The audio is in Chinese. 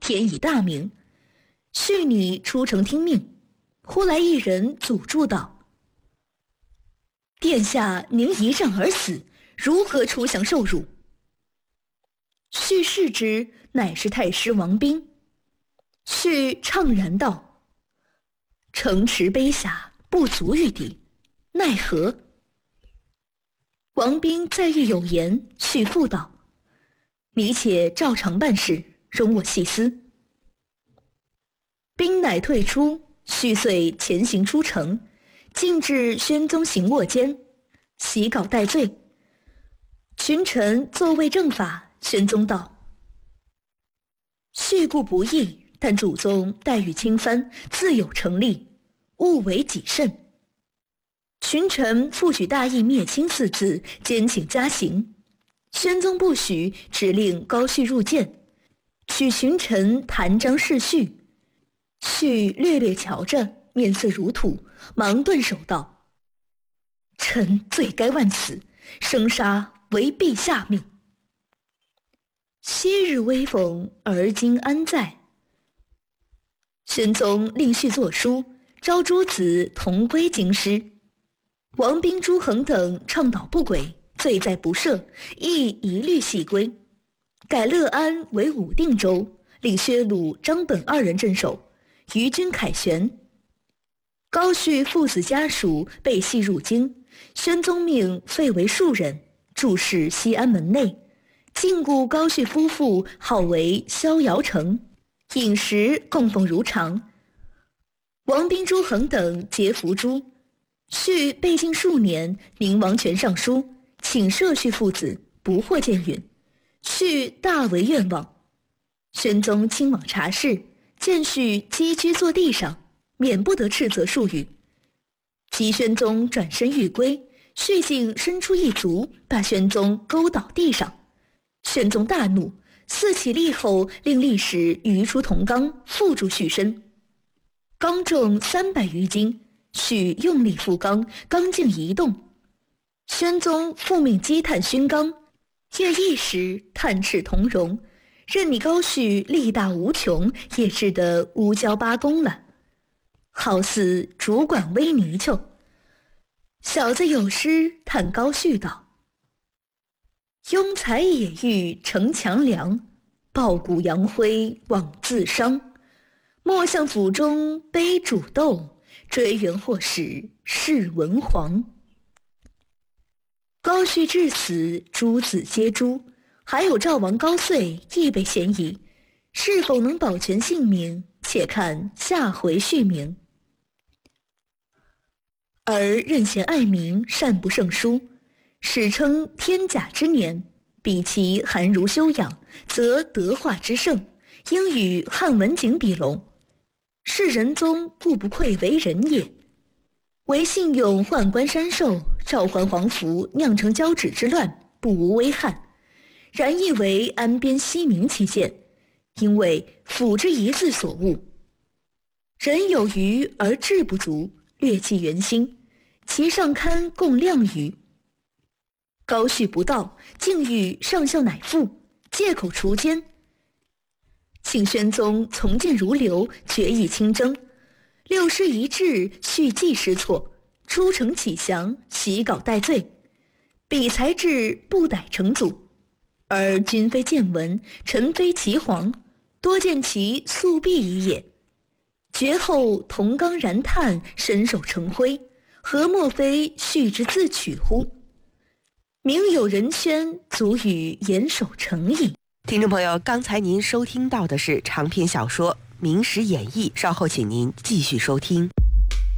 天以大名，续你出城听命。忽来一人阻住道：殿下您一战而死，如何出降受辱？续视之，乃是太师王斌。续怅然道：城池卑下，不足与敌，奈何？王斌再欲有言，续复道：你且照常办事，容我细思。兵乃退出，续遂前行出城，进至宣宗行卧间，洗稿待罪。群臣坐位正法，宣宗道：续故不义，但主宗待遇轻藩，自有成立，勿为己甚。群臣复许大义灭亲4字，兼请加刑。宣宗不许，只令高续入见，许群臣弹章试续。续略略瞧着，面色如土，忙顿手道：臣罪该万死，生杀为陛下命。昔日威风，而今安在？宣宗令续作书，召诸子同归京师。王斌、朱衡等倡导不轨，罪在不赦，亦一律系归。改乐安为武定州，令薛鲁、张本2人镇守，于军凯旋。高续父子家属被系入京，宣宗命废为庶人，注释西安门内，禁锢高续夫妇，号为逍遥城，饮食供奉如常。王斌、朱衡等皆伏诛。续被禁数年，明王权上书，请赦续父子，不获见允。续大为愿望。宣宗亲往查事，见续积居坐地上，免不得斥责数语。及宣宗转身欲归，续竟伸出一足，把宣宗勾倒地上。宣宗大怒，四起立后，令力士移出铜缸，缚住续身。缸重300余斤，续用力扶缸，缸竟移动。宣宗复命击探熏缸，夜一时探赤铜容，任你高续力大无穷，也治得乌交8公了，好似主管微泥鳅。小子有诗叹高续道：庸才也欲逞强梁，抱骨扬灰枉自伤。莫向府中悲主斗，追源或使是文皇。高续至死，诸子皆诛，还有赵王高遂亦被嫌疑，是否能保全性命，且看下回续明。而任贤爱民，善不胜书，史称天甲之年，比其寒儒修养，则德化之盛，应与汉文景比拢。是仁宗故不愧为人也。唯信用宦官山寿，召还皇服，酿成交趾之乱，不无危害。然亦为安边息民其见，因为辅之一字所误。人有余而志不足，略其原心，其上堪共量于。高续不到，竟欲上校乃父，借口除奸，请宣宗从谏如流，决议亲征。六师一致，续计失措，出城启降，洗稿待罪。彼才智不逮成祖，而君非见闻，臣非齐皇，多见其速毙矣也。绝后铜缸燃炭，身首成灰，何莫非续之自取乎？明有人宣，足与严守诚矣。 听众朋友，刚才您收听到的是长篇小说《明史演义》，稍后请您继续收听。